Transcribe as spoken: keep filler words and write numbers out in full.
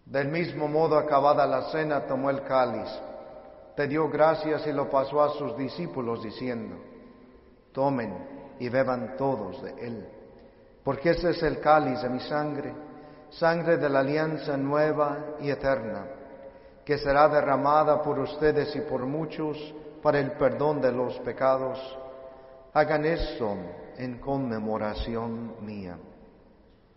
Del mismo modo, acabada la cena, tomó el cáliz, te dio gracias y lo pasó a sus discípulos diciendo: tomen y beban todos de él, porque este es el cáliz de mi sangre, sangre de la alianza nueva y eterna, que será derramada por ustedes y por muchos para el perdón de los pecados. Hagan esto en conmemoración mía.